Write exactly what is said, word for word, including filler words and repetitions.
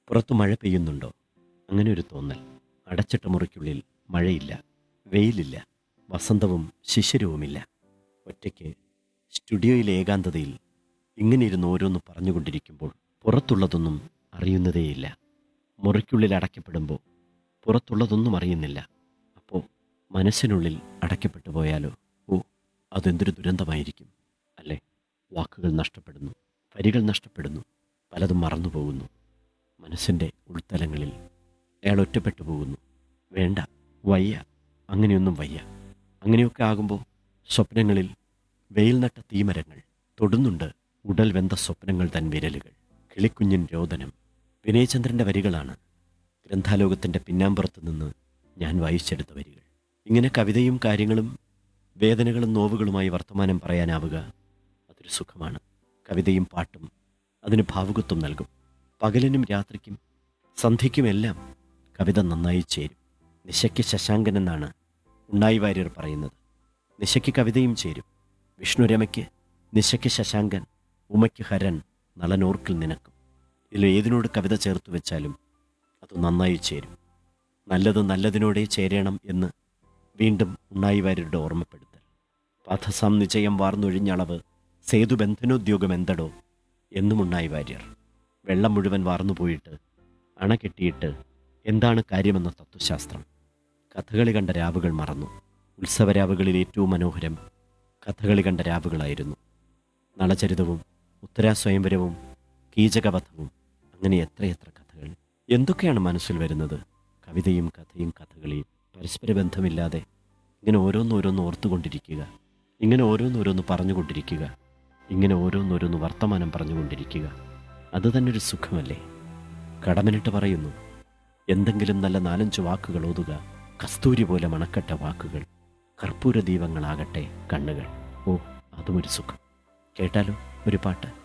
പുറത്ത് മഴ പെയ്യുന്നുണ്ടോ? അങ്ങനെ ഒരു തോന്നൽ. അടച്ചിട്ട മുറിക്കുള്ളിൽ മഴയില്ല, വെയിലില്ല, വസന്തവും ശിശിരവുമില്ല. ഒറ്റയ്ക്ക് സ്റ്റുഡിയോയിലെ ഏകാന്തതയിൽ ഇങ്ങനെ ഇരുന്ന് ഓരോന്ന് പറഞ്ഞുകൊണ്ടിരിക്കുമ്പോൾ പുറത്തുള്ളതൊന്നും അറിയുന്നതേയില്ല. മുറിക്കുള്ളിൽ അടയ്ക്കപ്പെടുമ്പോൾ പുറത്തുള്ളതൊന്നും അറിയുന്നില്ല. അപ്പോൾ മനസ്സിനുള്ളിൽ അടയ്ക്കപ്പെട്ടു പോയാലോ? ഓ, അതെന്തൊരു ദുരന്തമായിരിക്കും അല്ലേ? വാക്കുകൾ നഷ്ടപ്പെടുന്നു, വരികൾ നഷ്ടപ്പെടുന്നു, പലതും മറന്നുപോകുന്നു. മനസ്സിൻ്റെ ഉൾത്തലങ്ങളിൽ അയാൾ ഒറ്റപ്പെട്ടു പോകുന്നു. വേണ്ട, വയ്യ, അങ്ങനെയൊന്നും വയ്യ. അങ്ങനെയൊക്കെ ആകുമ്പോൾ സ്വപ്നങ്ങളിൽ വെയിൽ നട്ട തീമരങ്ങൾ തൊടുന്നുണ്ട് ഉടൽ വെന്ത സ്വപ്നങ്ങൾ തൻ വിരലുകൾ. കിളിക്കുഞ്ഞിൻ രോദനം വിനയചന്ദ്രൻ്റെ വരികളാണ്. ഗ്രന്ഥാലോകത്തിൻ്റെ പിന്നാമ്പുറത്ത് നിന്ന് ഞാൻ വായിച്ചെടുത്ത വരികൾ. ഇങ്ങനെ കവിതയും കാര്യങ്ങളും വേദനകളും നോവുകളുമായി വർത്തമാനം പറയാനാവുക അതൊരു സുഖമാണ്. കവിതയും പാട്ടും അതിന് ഭാവുകത്വം നൽകും. പകലിനും രാത്രിക്കും സന്ധ്യയ്ക്കുമെല്ലാം കവിത നന്നായി ചേരും. നിശയ്ക്ക് ശശാങ്കൻ എന്നാണ് ഉണ്ണായി വാര്യർ പറയുന്നത്. നിശയ്ക്ക് കവിതയും ചേരും. വിഷ്ണുരമയ്ക്ക് നിശയ്ക്ക് ശശാങ്കൻ, ഉമയ്ക്ക് ഹരൻ, നളനോർക്കിൽ നിനക്കും. ഇതിൽ ഏതിനോട് കവിത ചേർത്ത് വെച്ചാലും അത് നന്നായി ചേരും. നല്ലത് നല്ലതിനോടേ ചേരണം എന്ന് വീണ്ടും ഉണ്ണായി വാര്യരുടെ ഓർമ്മപ്പെടുത്തൽ. പാഥസാം നിചയം വാർന്നൊഴിഞ്ഞളവ് സേതുബന്ധനോദ്യോഗം എന്തടോ എന്നും ഉണ്ണായി വാര്യർ. വെള്ളം മുഴുവൻ വാർന്നുപോയിട്ട് അണ കെട്ടിയിട്ട് എന്താണ് കാര്യമെന്ന തത്വശാസ്ത്രം. കഥകളി കണ്ട രാവുകൾ മറന്നു. ഉത്സവരാവുകളിൽ ഏറ്റവും മനോഹരം കഥകളി കണ്ട രാവുകളായിരുന്നു. നളചരിതവും ഉത്തരാസ്വയംവരവും കീചകവധവും, അങ്ങനെ എത്രയെത്ര കഥകൾ. എന്തൊക്കെയാണ് മനസ്സിൽ വരുന്നത്? കവിതയും കഥയും കഥകളിയും പരസ്പര ബന്ധമില്ലാതെ ഇങ്ങനെ ഓരോന്നോരോന്ന് ഓർത്തുകൊണ്ടിരിക്കുക, ഇങ്ങനെ ഓരോന്നോരോന്ന് പറഞ്ഞുകൊണ്ടിരിക്കുക, ഇങ്ങനെ ഓരോന്നോരോന്ന് വർത്തമാനം പറഞ്ഞുകൊണ്ടിരിക്കുക. അത് തന്നെ ഒരു സുഖമല്ലേ? കടമനിട്ട് പറയുന്നു, എന്തെങ്കിലും നല്ല നാലഞ്ച് വാക്കുകൾ ഓതുക, കസ്തൂരി പോലെ മണക്കട്ട വാക്കുകൾ, കർപ്പൂര ദീപങ്ങളാകട്ടെ കണ്ണുകൾ. ഓ, അതും ഒരു സുഖം. കേട്ടാലോ ഒരു പാട്ട്?